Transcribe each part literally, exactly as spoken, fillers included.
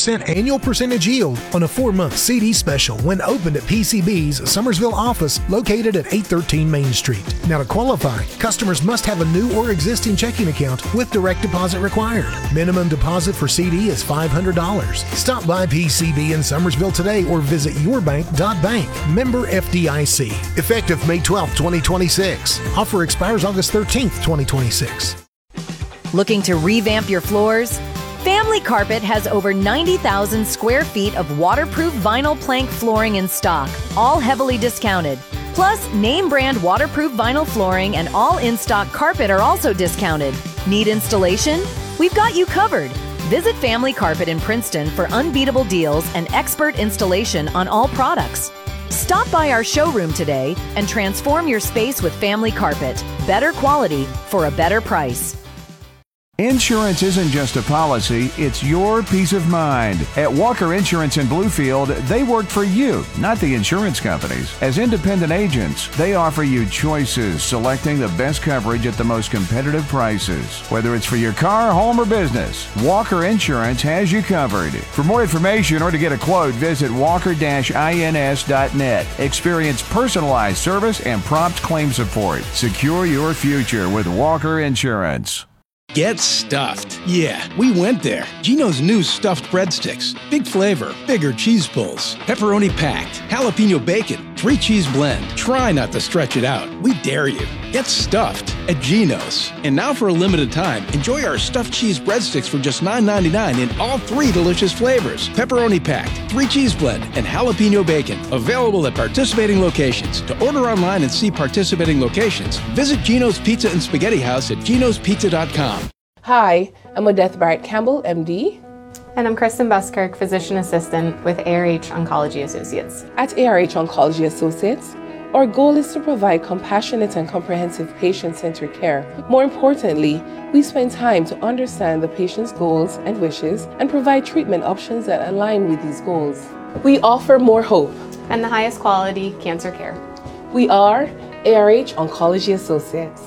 percent annual percentage yield on a four-month C D special when opened at P C B's Summersville office located at eight thirteen Main Street. Now to qualify, customers must have a new or existing checking account with direct deposit required. Minimum deposit for C D is five hundred dollars. Stop by P C B in Summersville today or visit your bank dot bank. Member F D I C. Effective May twelfth, twenty twenty-six. Offer expires August thirteenth, twenty twenty-six. Looking to revamp your floors? Family Carpet has over ninety thousand square feet of waterproof vinyl plank flooring in stock, all heavily discounted. Plus, name brand waterproof vinyl flooring and all in-stock carpet are also discounted. Need installation? We've got you covered. Visit Family Carpet in Princeton for unbeatable deals and expert installation on all products. Stop by our showroom today and transform your space with Family Carpet. Better quality for a better price. Insurance isn't just a policy, it's your peace of mind. At Walker Insurance in Bluefield, they work for you, not the insurance companies. As independent agents, they offer you choices, selecting the best coverage at the most competitive prices. Whether it's for your car, home, or business, Walker Insurance has you covered. For more information or to get a quote, visit walker dash ins dot net. Experience personalized service and prompt claim support. Secure your future with Walker Insurance. Get stuffed. Yeah, we went there. Geno's new stuffed breadsticks. Big flavor, bigger cheese pulls, pepperoni packed, jalapeno bacon, three cheese blend. Try not to stretch it out. We dare you. Get stuffed at Geno's. And now for a limited time, enjoy our stuffed cheese breadsticks for just nine ninety-nine in all three delicious flavors. Pepperoni packed, three cheese blend, and jalapeno bacon. Available at participating locations. To order online and see participating locations, visit Geno's Pizza and Spaghetti House at genos pizza dot com. Hi, I'm Odette Barrett Campbell, M D. And I'm Kristen Buskirk, Physician Assistant with A R H Oncology Associates. At A R H Oncology Associates, our goal is to provide compassionate and comprehensive patient-centered care. More importantly, we spend time to understand the patient's goals and wishes and provide treatment options that align with these goals. We offer more hope and the highest quality cancer care. We are A R H Oncology Associates.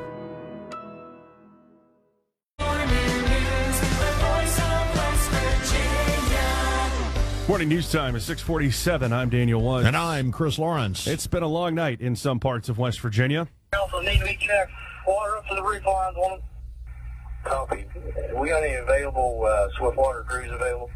Morning news time is six forty-seven. I'm Daniel Woods. And I'm Chris Lawrence. It's been a long night in some parts of West Virginia. Also need to be checked. Water up to the roof lines, woman. Copy. We got any available uh, swift water crews available?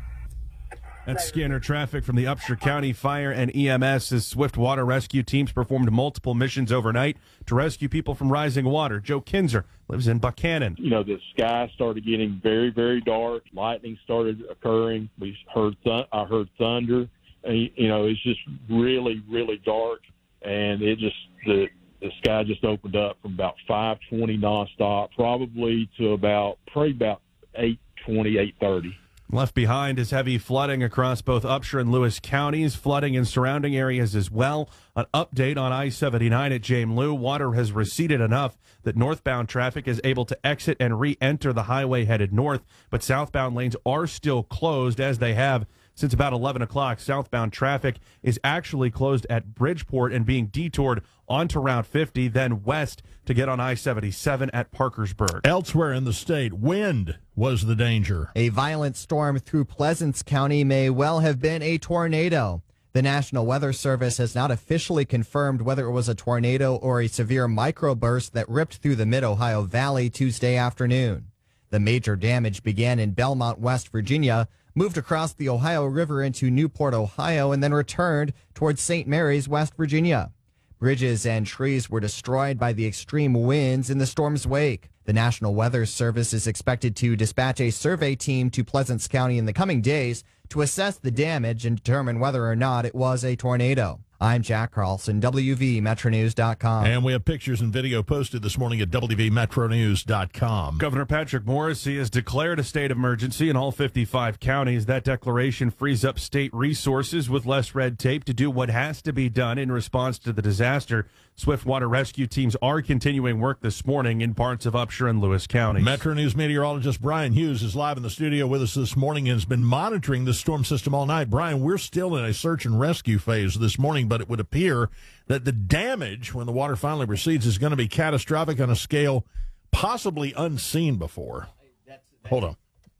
That's scanner traffic from the Upshur County Fire and E M S as swift water rescue teams performed multiple missions overnight to rescue people from rising water. Joe Kinzer lives in Buchanan. You know, the sky started getting very, very dark. Lightning started occurring. We heard, th- I heard thunder. And, you know, it's just really, really dark, and it just the the sky just opened up from about five twenty nonstop, probably to about probably about eight twenty, eight thirty. Left behind is heavy flooding across both Upshur and Lewis counties, flooding in surrounding areas as well. An update on I seventy-nine at James-Lou. Water has receded enough that northbound traffic is able to exit and re-enter the highway headed north, but southbound lanes are still closed as they have since about eleven o'clock. Southbound traffic is actually closed at Bridgeport and being detoured onto Route fifty, then west to get on I seventy-seven at Parkersburg. Elsewhere in the state, wind was the danger. A violent storm through Pleasants County may well have been a tornado. The National Weather Service has not officially confirmed whether it was a tornado or a severe microburst that ripped through the Mid-Ohio Valley Tuesday afternoon. The major damage began in Belmont, West Virginia, moved across the Ohio River into Newport, Ohio, and then returned towards Saint Mary's, West Virginia. Bridges and trees were destroyed by the extreme winds in the storm's wake. The National Weather Service is expected to dispatch a survey team to Pleasants County in the coming days to assess the damage and determine whether or not it was a tornado. I'm Jack Carlson, W V Metro News dot com. And we have pictures and video posted this morning at W V Metro News dot com. Governor Patrick Morrisey has declared a state of emergency in all fifty-five counties. That declaration frees up state resources with less red tape to do what has to be done in response to the disaster. Swift water rescue teams are continuing work this morning in parts of Upshur and Lewis County. Metro News meteorologist Brian Hughes is live in the studio with us this morning and has been monitoring the storm system all night. Brian, we're still in a search and rescue phase this morning, but it would appear that the damage when the water finally recedes is going to be catastrophic on a scale possibly unseen before. Hold on.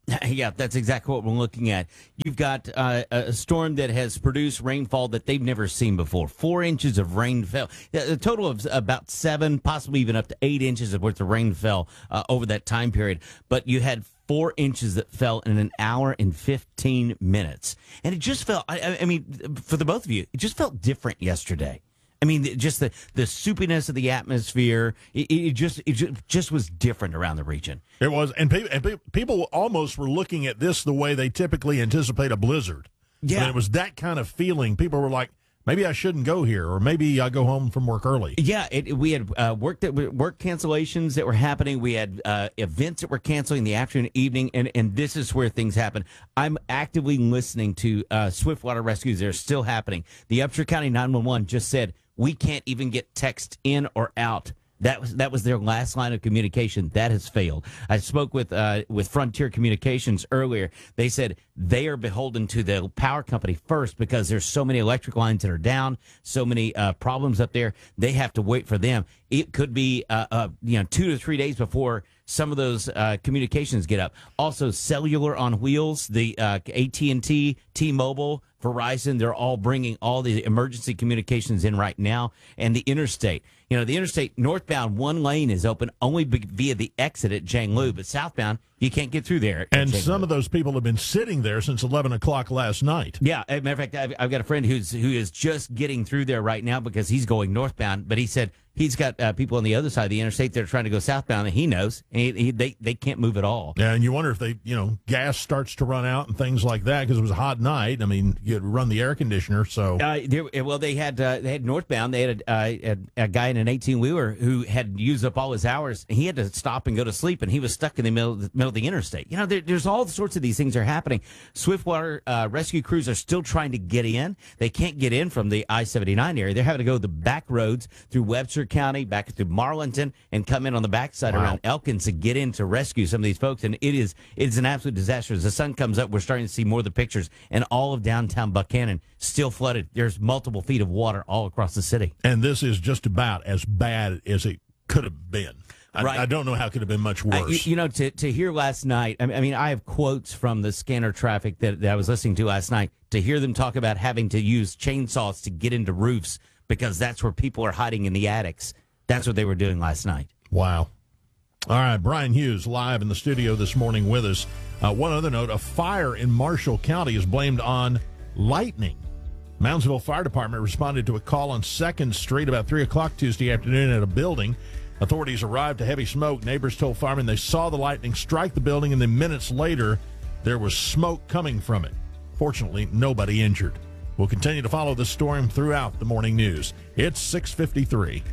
Yeah, that's exactly what we're looking at. You've got uh, a storm that has produced rainfall that they've never seen before. Four inches of rain fell. A total of about seven, possibly even up to eight inches of worth of rain fell uh, over that time period. But you had four inches that fell in an hour and fifteen minutes. And it just felt, I, I mean, for the both of you, it just felt different yesterday. I mean, just the, the soupiness of the atmosphere, it, it just it just, just was different around the region. It was, and, pe- and pe- people almost were looking at this the way they typically anticipate a blizzard. Yeah. And it was that kind of feeling. People were like, maybe I shouldn't go here, or maybe I'll go home from work early. Yeah, it, we had uh, work that work cancellations that were happening. We had uh, events that were canceling in the afternoon, evening, and, and this is where things happen. I'm actively listening to uh, Swiftwater rescues that are still happening. The Upshur County nine one one just said, we can't even get text in or out. That was that was their last line of communication. That has failed. I spoke with uh, with Frontier Communications earlier. They said they are beholden to the power company first because there's so many electric lines that are down, so many uh, problems up there. They have to wait for them. It could be uh, uh, you know two to three days before some of those uh, communications get up. Also, cellular on wheels, the uh, A T and T, T-Mobile, Verizon, they're all bringing all the emergency communications in right now. And the interstate, you know, the interstate northbound, one lane is open only via the exit at Jianglu, but southbound, you can't get through there. And some of those people have been sitting there since eleven o'clock last night. Yeah, as a matter of fact, I've, I've got a friend who's who is just getting through there right now because he's going northbound, but he said he's got uh, people on the other side of the interstate that are trying to go southbound, and he knows, and he, he, they, they can't move at all. Yeah, and you wonder if they, you know, gas starts to run out and things like that because it was a hot night. I mean, you had to run the air conditioner, so. Uh, there, well, they had uh, they had northbound. They had a, uh, a, a guy in an eighteen-wheeler who had used up all his hours. He had to stop and go to sleep, and he was stuck in the middle, the middle of the interstate. You know, there, there's all sorts of these things are happening. Swiftwater uh, rescue crews are still trying to get in. They can't get in from the I seventy-nine area. They're having to go the back roads through Webster County, back through Marlinton, and come in on the backside Wow. around Elkins to get in to rescue some of these folks. And it is it is an absolute disaster. As the sun comes up, we're starting to see more of the pictures, and all of downtown Buchanan still flooded. There's multiple feet of water all across the city. And this is just about as bad as it could have been. I, Right. I don't know how it could have been much worse. I, you, you know, to, to hear last night, I mean, I mean, I have quotes from the scanner traffic that, that I was listening to last night, to hear them talk about having to use chainsaws to get into roofs because that's where people are hiding in the attics. That's what they were doing last night. Wow. All right, Brian Hughes live in the studio this morning with us. Uh, one other note, a fire in Marshall County is blamed on lightning. Moundsville Fire Department responded to a call on second Street about three o'clock Tuesday afternoon at a building. Authorities arrived to heavy smoke. Neighbors told firemen they saw the lightning strike the building, and then minutes later, there was smoke coming from it. Fortunately, nobody injured. We'll continue to follow this storm throughout the morning news. It's six fifty-three.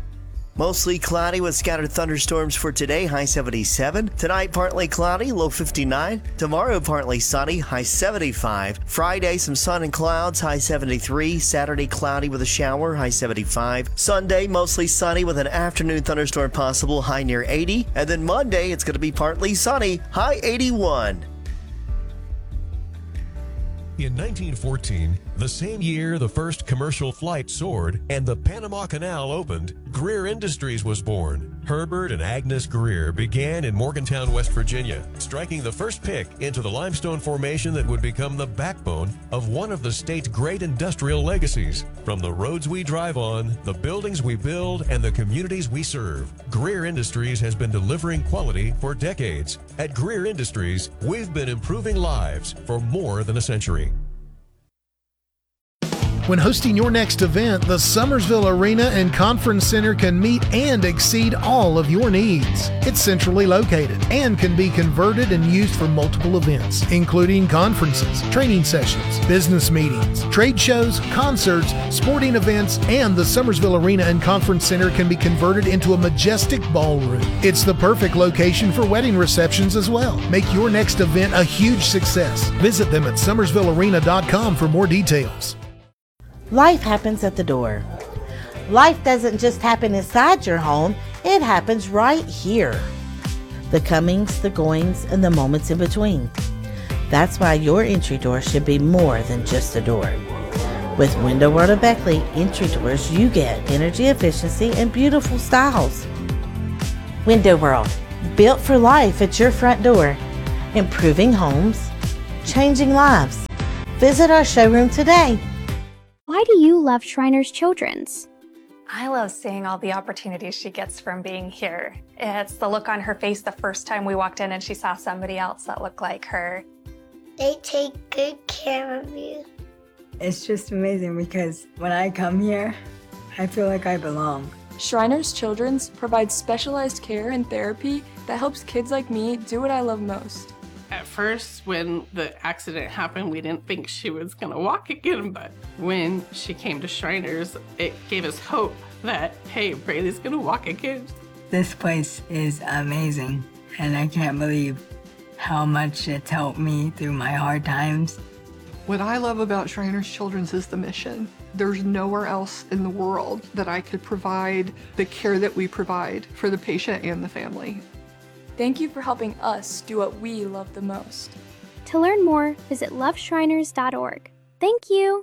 Mostly cloudy with scattered thunderstorms for today, high seventy-seven. Tonight, partly cloudy, low fifty-nine. Tomorrow, partly sunny, high seventy-five. Friday, some sun and clouds, high seventy-three. Saturday, cloudy with a shower, high seventy-five. Sunday, mostly sunny with an afternoon thunderstorm possible, high near eighty. And then Monday, it's going to be partly sunny, high eighty-one. In nineteen fourteen, the same year the first commercial flight soared and the Panama Canal opened, Greer Industries was born. Herbert and Agnes Greer began in Morgantown, West Virginia, striking the first pick into the limestone formation that would become the backbone of one of the state's great industrial legacies. From the roads we drive on, the buildings we build, and the communities we serve, Greer Industries has been delivering quality for decades. At Greer Industries, we've been improving lives for more than a century. When hosting your next event, the Summersville Arena and Conference Center can meet and exceed all of your needs. It's centrally located and can be converted and used for multiple events, including conferences, training sessions, business meetings, trade shows, concerts, sporting events, and the Summersville Arena and Conference Center can be converted into a majestic ballroom. It's the perfect location for wedding receptions as well. Make your next event a huge success. Visit them at summersville arena dot com for more details. Life happens at the door. Life doesn't just happen inside your home, it happens right here. The comings, the goings, and the moments in between. That's why your entry door should be more than just a door. With Window World of Beckley entry doors, you get energy efficiency and beautiful styles. Window World, built for life at your front door. improving homes, changing lives. Visit our showroom today. Why do you love Shriners Children's? I love seeing all the opportunities she gets from being here. It's the look on her face the first time we walked in and she saw somebody else that looked like her. They take good care of you. It's just amazing because when I come here, I feel like I belong. Shriners Children's provides specialized care and therapy that helps kids like me do what I love most. At first, when the accident happened, we didn't think she was gonna walk again, but when she came to Shriners, it gave us hope that, hey, Braylee's gonna walk again. This place is amazing, and I can't believe how much it's helped me through my hard times. What I love about Shriners Children's is the mission. There's nowhere else in the world that I could provide the care that we provide for the patient and the family. Thank you for helping us do what we love the most. To learn more, visit love shriners dot org. Thank you.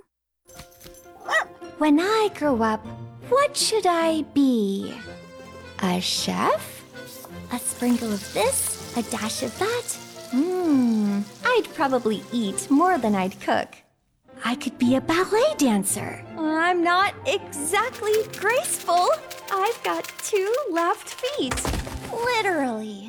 When I grow up, what should I be? A chef? A sprinkle of this? A dash of that? Mmm, I'd probably eat more than I'd cook. I could be a ballet dancer. I'm not exactly graceful. I've got two left feet. Literally.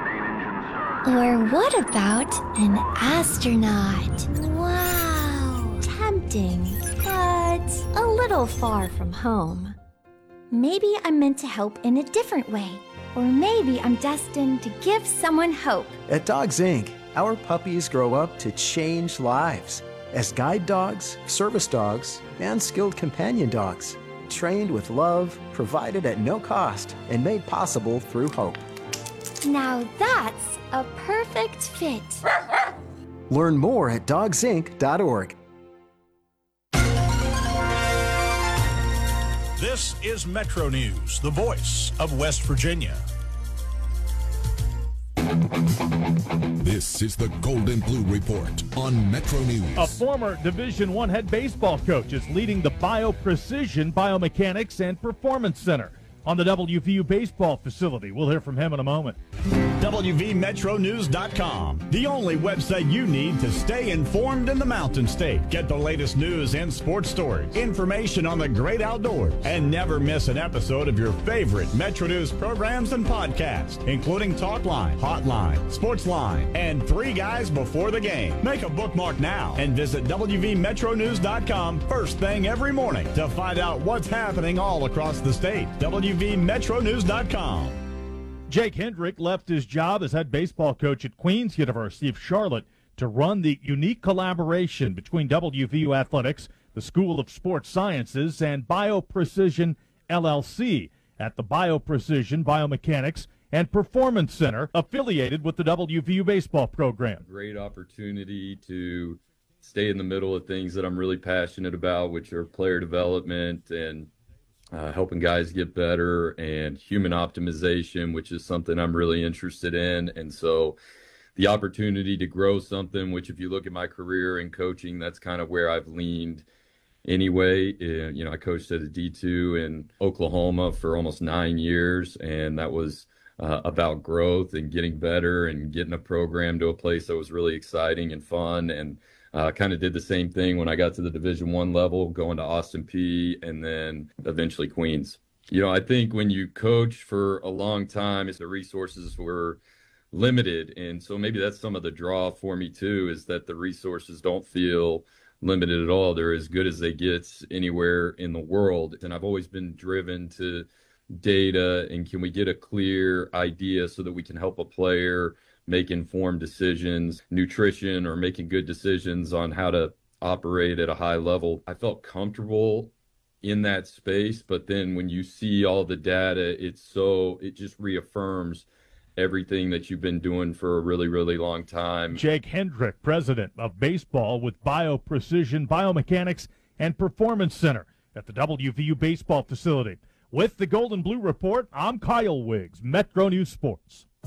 Or what about an astronaut? Wow. Tempting, but a little far from home. Maybe I'm meant to help in a different way. Or maybe I'm destined to give someone hope. At Dogs Incorporated, our puppies grow up to change lives as guide dogs, service dogs, and skilled companion dogs, trained with love, provided at no cost, and made possible through hope. Now that's a perfect fit. Learn more at dogs inc dot org. This is Metro News, the voice of West Virginia. This is the Golden Blue Report on Metro News. A former Division One head baseball coach is leading the BioPrecision Biomechanics and Performance Center on the W V U baseball facility. We'll hear from him in a moment. W V Metro News dot com, the only website you need to stay informed in the Mountain State. Get the latest news and sports stories, information on the great outdoors, and never miss an episode of your favorite Metro News programs and podcasts, including Talkline, Hotline, Sportsline, and Three Guys Before the Game. Make a bookmark now and visit W V Metro News dot com first thing every morning to find out what's happening all across the state. W V Metro News dot com. Jake Hendrick left his job as head baseball coach at Queens University of Charlotte to run the unique collaboration between W V U Athletics, the School of Sports Sciences, and BioPrecision L L C at the BioPrecision Biomechanics and Performance Center, affiliated with the W V U baseball program. Great opportunity to stay in the middle of things that I'm really passionate about, which are player development and Uh, helping guys get better, and human optimization, which is something I'm really interested in. And so the opportunity to grow something, which if you look at my career in coaching, that's kind of where I've leaned anyway. Uh, you know, I coached at a D two in Oklahoma for almost nine years, and that was uh, about growth and getting better and getting a program to a place that was really exciting and fun. And Uh, kind of did the same thing when I got to the Division One level, going to Austin Peay and then eventually Queens. You know, I think when you coach for a long time, the resources were limited. And so maybe that's some of the draw for me too, is that the resources don't feel limited at all. They're as good as they get anywhere in the world. And I've always been driven to data and can we get a clear idea so that we can help a player make informed decisions, nutrition, or making good decisions on how to operate at a high level. I felt comfortable in that space, but then when you see all the data, it's so, it just reaffirms everything that you've been doing for a really, really long time. Jake Hendrick, president of baseball with BioPrecision Biomechanics and Performance Center at the W V U baseball facility. With the Golden Blue Report, I'm Kyle Wiggs, Metro News Sports.